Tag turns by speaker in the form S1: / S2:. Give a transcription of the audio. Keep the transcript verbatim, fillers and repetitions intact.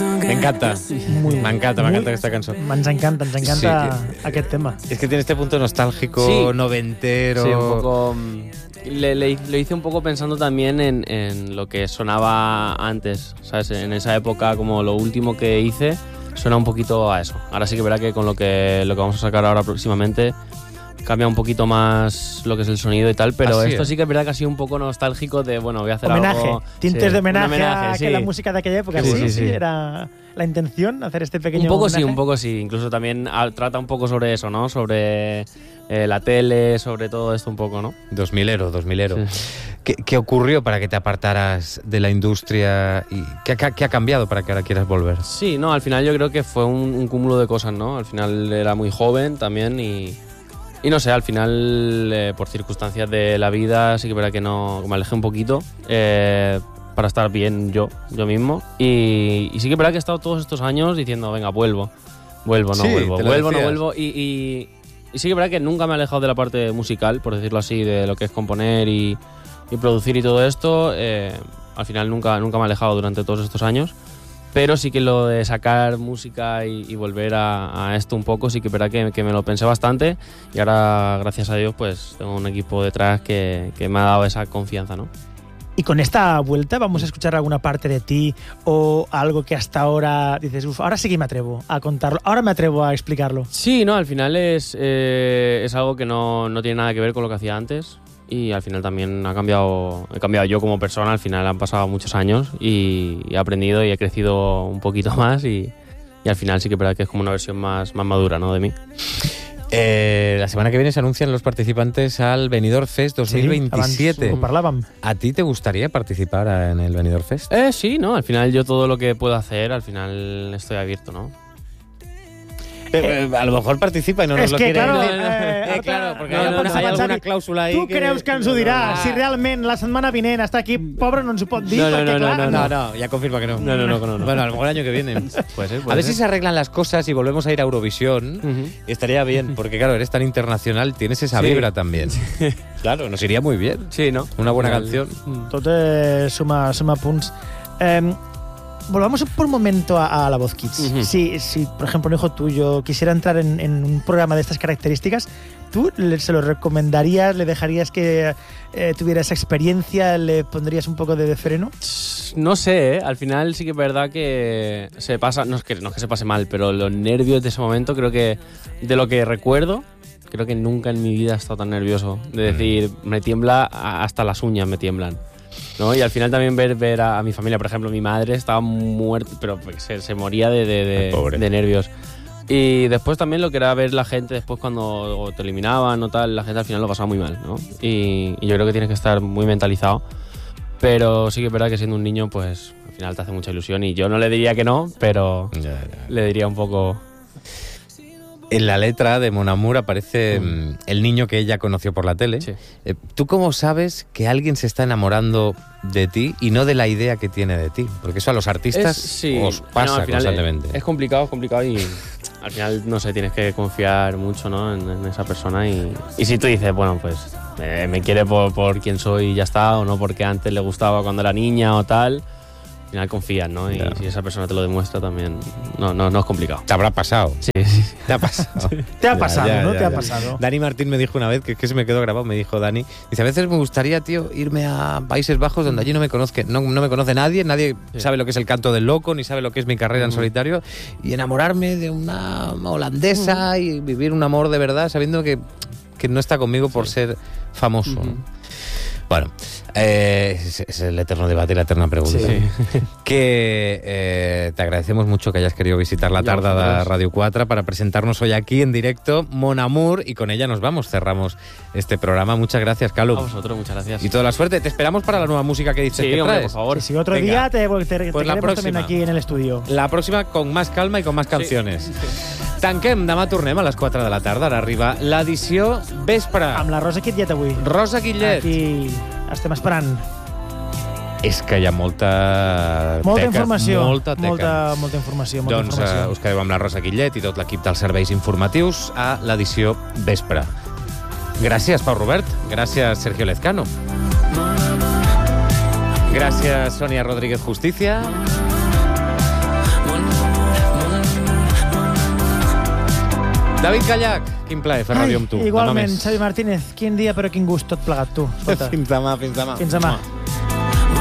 S1: M'encanta.
S2: Muy,
S1: M'encanta, m'encanta aquesta cançó.
S2: Ens encanta, ens encanta
S1: Sí.
S2: aquest tema.
S1: Es que tiene este punto nostálgico,
S3: Sí.
S1: noventero.
S3: Sí, un poco. Le, le- lo hice un poco pensando también en, en lo que sonaba antes, ¿sabes? En esa época, como lo último que hice, suena un poquito a eso. Ahora sí que verá que con lo que, lo que vamos a sacar ahora próximamente cambia un poquito más lo que es el sonido y tal, pero
S1: Ah, sí,
S3: esto
S1: ¿eh?
S3: sí que es verdad que ha sido un poco nostálgico de, bueno, voy a hacer
S2: Homenaje,
S3: algo...
S2: tintes
S3: sí,
S2: de
S3: un
S2: homenaje, a
S3: sí.
S2: que la música de aquella época.
S3: Sí,
S2: Sí,
S3: sí,
S2: sí,
S3: sí.
S2: era la intención, hacer este pequeño
S3: Un poco
S2: homenaje.
S3: sí, un poco sí. Incluso también ah, trata un poco sobre eso, ¿no? Sobre eh, la tele, sobre todo esto un poco, ¿no?
S1: dos milero, dos milero.
S3: Sí.
S1: ¿Qué, ¿Qué ocurrió para que te apartaras de la industria? ¿Y qué, qué- qué ha cambiado para que ahora quieras volver?
S3: Sí, no, al final yo creo que fue un, un cúmulo de cosas, ¿no? Al final era muy joven también y, y no sé, al final eh, por circunstancias de la vida sí que es verdad que no, me alejé un poquito eh, para estar bien yo, yo mismo y, y sí que es verdad que he estado todos estos años diciendo, venga, vuelvo, vuelvo, no
S1: Sí,
S3: vuelvo,
S1: te lo
S3: vuelvo, no
S1: decías.
S3: vuelvo y, y, y sí que es verdad que nunca me he alejado de la parte musical, por decirlo así, de lo que es componer y, y producir y todo esto. Eh, al final nunca, nunca me he alejado durante todos estos años. Pero sí que lo de sacar música y, y volver a, a esto un poco, sí que es verdad que, que me lo pensé bastante y ahora, gracias a Dios, pues tengo un equipo detrás que, que me ha dado esa confianza, ¿no?
S2: Y con esta vuelta vamos a escuchar alguna parte de ti o algo que hasta ahora dices, uff, ahora sí que me atrevo a contarlo, ahora me atrevo a explicarlo.
S3: Sí, no, al final es, eh, es algo que no, no tiene nada que ver con lo que hacía antes y al final también ha cambiado, he cambiado yo como persona, al final han pasado muchos años y he aprendido y he crecido un poquito más y, y al final sí que es verdad que es como una versión más, más madura, ¿no? de mí.
S1: Eh, la semana que viene se anuncian los participantes al Benidorm Fest dos mil veintisiete.
S2: Sí, abans ho parlàvem.
S1: ¿A ti te gustaría participar en el Benidorm Fest?
S3: Eh, sí, ¿no? Al final yo todo lo que puedo hacer, al final estoy abierto, ¿no?
S1: Eh, eh, a lo mejor participa y no nos
S2: És
S1: lo
S2: que,
S1: quiere
S2: claro,
S1: decir.
S2: eh,
S1: Eh, claro, porque
S3: no,
S1: hay
S3: no,
S1: alguna,
S3: no,
S1: hay
S3: no,
S1: alguna
S2: no,
S1: clàusula ahí
S2: tu
S1: que...
S2: creus que ens ho dirà?
S1: Ah.
S2: Si realment la setmana vinent està aquí, pobre, no ens ho pot dir,
S3: No, no,
S2: perquè
S3: no,
S2: clar...
S3: no,
S1: No, no, ya confirma que no.
S3: No, no, no, no, no.
S1: Bueno, a lo mejor el año que viene.
S3: Puede ser,
S1: A
S3: puede
S1: ver
S3: ser.
S1: si se arreglan las cosas y volvemos a ir a Eurovisión.
S3: Ujú.
S1: Y estaría bien, porque claro, eres tan internacional, tienes esa
S3: Sí.
S1: vibra también. Claro, nos iría muy bien.
S3: Sí, ¿no?
S1: Una buena
S3: Al
S1: canción.
S3: final-
S2: Tot eh, suma, suma punts. Eh, volvamos por un momento a, a La Voz Kids.
S3: Ujú.
S2: si, si, por ejemplo, un hijo tuyo quisiera entrar en, en un programa de estas características, ¿tú le, se lo recomendarías? ¿Le dejarías que eh, tuviera esa experiencia? ¿Le pondrías un poco de, de freno?
S3: No sé, ¿eh? Al final sí que es verdad que se pasa, no es que, no es que se pase mal, pero los nervios de ese momento creo que, de lo que recuerdo, creo que nunca en mi vida he estado tan nervioso. De decir, me tiembla, a- hasta las uñas me tiemblan. ¿No? Y al final también ver, ver a, a mi familia, por ejemplo, mi madre estaba muerta, pero se, se moría de, de, de-
S1: Ay, pobre.
S3: de nervios. Y después también lo que era ver la gente después cuando te eliminaban o tal, la gente al final lo pasaba muy mal, ¿no? Y, y yo creo que tienes que estar muy mentalizado. Pero sí que es verdad que siendo un niño, pues al final te hace mucha ilusión y yo no le diría que no, pero
S1: Ya, ya.
S3: le diría un poco...
S1: En la letra de Mon Amour aparece mm, el niño que ella conoció por la tele.
S3: Sí.
S1: Eh, ¿Tú cómo sabes que alguien se está enamorando de ti y no de la idea que tiene de ti? Porque eso a los artistas
S3: Es- sí.
S1: os
S3: No,
S1: pasa
S3: al final
S1: constantemente.
S3: Es, es complicado, es complicado y al final, no sé, tienes que confiar mucho, ¿no? en, en esa persona y, y si tú dices, bueno, pues eh, me quiere por, por quien soy y ya está, o no porque antes le gustaba cuando era niña o tal, al final confías, ¿no? Y
S1: Ya.
S3: si esa persona te lo demuestra tamén, no, no, no es complicado.
S1: Te habrá pasado.
S3: Sí, sí, sí.
S1: Te ha pasado.
S2: Te ha
S1: Ya,
S2: pasado,
S1: ya,
S2: ¿no?
S1: ya,
S2: Te ha
S1: ya.
S2: pasado.
S1: Dani Martín me dijo una vez, que, que se me quedó grabado, me dijo Dani, dice, a veces me gustaría, tío, irme a Países Bajos donde allí no me conozca, no, no me conoce nadie, nadie
S3: Sí.
S1: sabe lo que es el canto del loco, ni sabe lo que es mi carrera en
S3: Ujú.
S1: solitario, y enamorarme de una holandesa y vivir un amor de verdad, sabiendo que, que no está conmigo por
S3: Sí.
S1: ser famoso.
S3: Ujú.
S1: ¿no? Bueno, eh, es, es el eterno debate y la eterna pregunta.
S3: Sí.
S1: Que eh, te agradecemos mucho que hayas querido visitar la
S3: Ya,
S1: tarda de
S3: vosotros.
S1: Radio cuatro para presentarnos hoy aquí en directo Mon Amour, y con ella nos vamos, cerramos este programa. Muchas gracias,
S3: A
S1: Calum.
S3: vosotros, muchas gracias.
S1: Y toda la suerte. Te esperamos para la nueva música que dices
S3: Sí,
S1: que
S3: hombre,
S1: traes.
S3: por favor.
S2: Si otro
S1: Venga.
S2: día te, te, te
S1: Pues la
S2: queremos también
S1: próxima.
S2: aquí en el estudio.
S1: La próxima con más calma i con més canciones. Tanquem, demà tornem a les quatre de la tarda. Ara arriba l'edició vespre.
S2: Amb la Rosa Quillet avui.
S1: Rosa Guillet.
S2: Aquí estem esperant.
S1: És que hi ha molta
S2: Molta
S1: teca,
S2: informació.
S1: molta teca.
S2: Molta, molta informació. Molta
S1: Doncs eh,
S2: informació.
S1: us quedeu amb la Rosa Guillet i tot l'equip dels serveis informatius a l'edició vespre. Gràcies, Pau Robert. Gràcies, Sergio Lezcano. Gràcies, Sonia Rodríguez Justicia. David Gallac, quin plaer fer ràdio amb tu.
S2: Igualment,
S1: no
S2: Xavi Martínez, quin dia però quin gust tot plegat, tu. Escolta.
S1: Fins demà, fins demà.
S2: Fins demà.